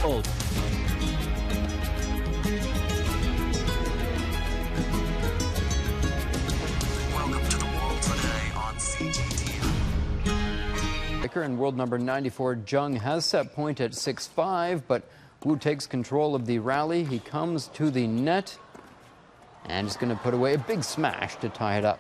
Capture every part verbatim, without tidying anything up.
old. Welcome to the World Today on C G T N. And world number ninety-four, Zheng, has set point at six five, but Wu takes control of the rally. He comes to the net and is going to put away a big smash to tie it up.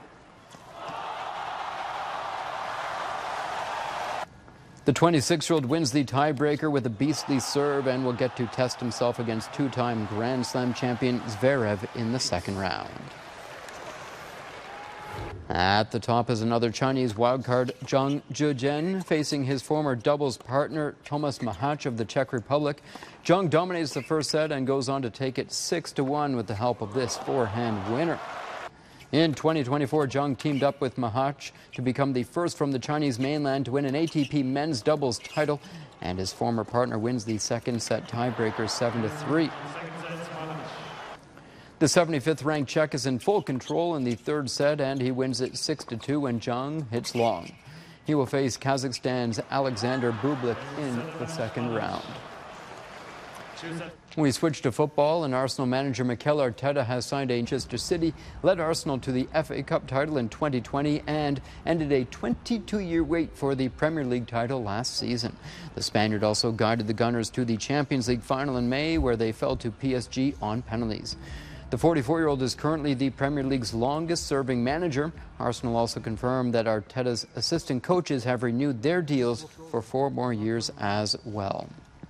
The twenty-six-year-old wins the tiebreaker with a beastly serve and will get to test himself against two-time Grand Slam champion Zverev in the second round. At the top is another Chinese wildcard, Zheng Zhezhen, facing his former doubles partner Tomas Mahach of the Czech Republic. Zheng dominates the first set and goes on to take it six to one with the help of this forehand winner. In twenty twenty-four, Zheng teamed up with Mahach to become the first from the Chinese mainland to win an A T P men's doubles title, and his former partner wins the second set tiebreaker seven to three. The seventy-fifth ranked Czech is in full control in the third set, and he wins it six to two when Zheng hits long. He will face Kazakhstan's Alexander Bublik in the second round. We switch to football, and Arsenal manager Mikel Arteta has signed a Manchester City, led Arsenal to the F A Cup title in twenty twenty, and ended a twenty-two-year wait for the Premier League title last season. The Spaniard also guided the Gunners to the Champions League final in May, where they fell to P S G on penalties. The forty-four-year-old is currently the Premier League's longest-serving manager. Arsenal also confirmed that Arteta's assistant coaches have renewed their deals for four more years as well.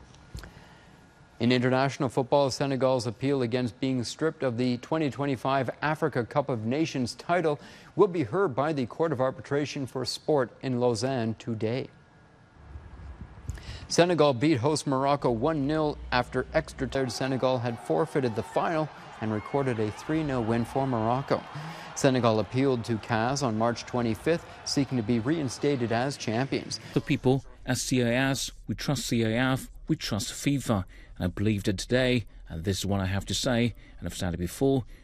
In international football, Senegal's appeal against being stripped of the twenty twenty-five Africa Cup of Nations title will be heard by the Court of Arbitration for Sport in Lausanne today. Senegal beat host Morocco one nil after extra time. Senegal had forfeited the final and recorded a three nil win for Morocco. Senegal appealed to C A S on March twenty-fifth, seeking to be reinstated as champions. The people, as C A S, we trust C A F, we trust FIFA. And I believed it today, and this is what I have to say, and I've said it before,